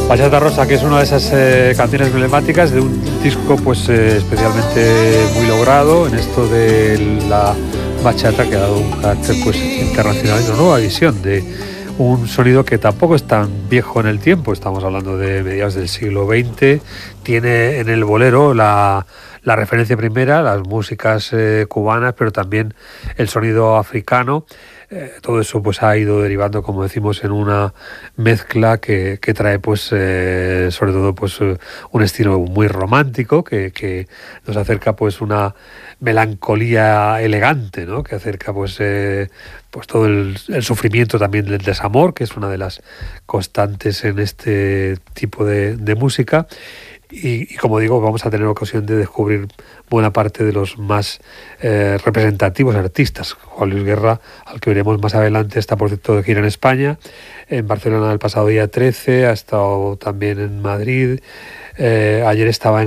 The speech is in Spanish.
Bachata Rosa, que es una de esas canciones emblemáticas de un disco pues especialmente muy logrado en esto de la bachata, que ha dado un carácter pues internacional y una nueva visión de un sonido que tampoco es tan viejo en el tiempo. Estamos hablando de mediados del siglo XX. Tiene en el bolero la referencia primera, las músicas cubanas, pero también el sonido africano. Todo eso pues ha ido derivando, como decimos, en una mezcla que trae pues sobre todo pues un estilo muy romántico que nos acerca pues una melancolía elegante, ¿no? Que acerca pues todo el sufrimiento también del desamor, que es una de las constantes en este tipo de música. Y como digo, vamos a tener ocasión de descubrir buena parte de los más representativos artistas. Juan Luis Guerra, al que veremos más adelante, está por cierto de gira en España, en Barcelona el pasado día 13, ha estado también en Madrid, ayer estaba en